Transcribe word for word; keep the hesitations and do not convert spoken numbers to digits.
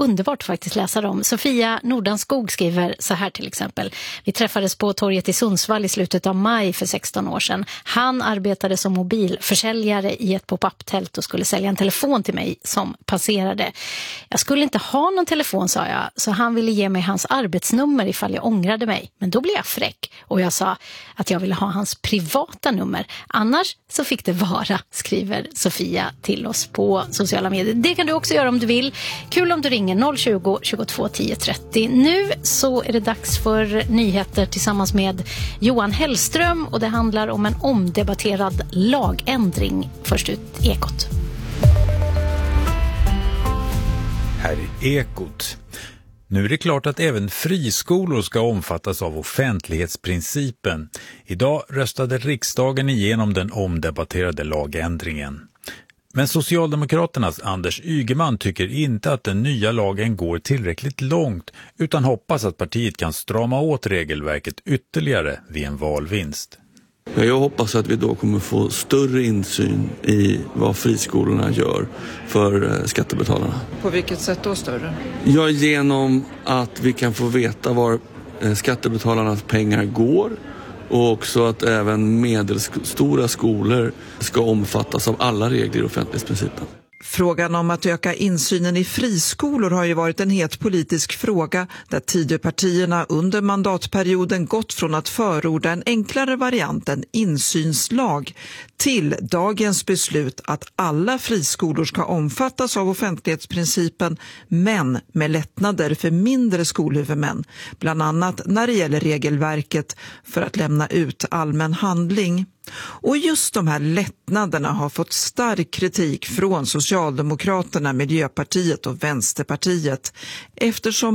underbart faktiskt läsa dem. Sofia Nordanskog skriver så här till exempel. Vi träffades på torget i Sundsvall i slutet av maj för sexton år sedan. Han arbetade som mobilförsäljare i ett pop-up-tält och skulle sälja en telefon till mig som passerade. Jag skulle inte ha någon telefon, sa jag, så han ville ge mig hans arbetsnummer ifall jag ångrade mig. Men då blev jag fräck och jag sa att jag ville ha hans privata nummer. Annars så fick det vara, skriver Sofia till oss på sociala medier. Det kan du också göra om du vill. Kul om du ringer noll tjugo, tjugotvå, tio trettio. Nu så är det dags för nyheter tillsammans med Johan Hellström och det handlar om en omdebatterad lagändring. Först ut Ekot. Här är Ekot. Nu är det klart att även friskolor ska omfattas av offentlighetsprincipen. Idag röstade riksdagen igenom den omdebatterade lagändringen. Men Socialdemokraternas Anders Ygeman tycker inte att den nya lagen går tillräckligt långt utan hoppas att partiet kan strama åt regelverket ytterligare vid en valvinst. Jag hoppas att vi då kommer få större insyn i vad friskolorna gör för skattebetalarna. På vilket sätt då större? Ja, genom att vi kan få veta var skattebetalarnas pengar går och också att även medelstora skolor ska omfattas av alla regler i offentlighetsprincipen. Frågan om att öka insynen i friskolor har ju varit en het politisk fråga där Tidöpartierna under mandatperioden gått från att förorda en enklare variant, en insynslag, till dagens beslut att alla friskolor ska omfattas av offentlighetsprincipen men med lättnader för mindre skolhuvudmän, bland annat när det gäller regelverket för att lämna ut allmän handling. Och just de här lättnaderna har fått stark kritik från Socialdemokraterna, Miljöpartiet och Vänsterpartiet eftersom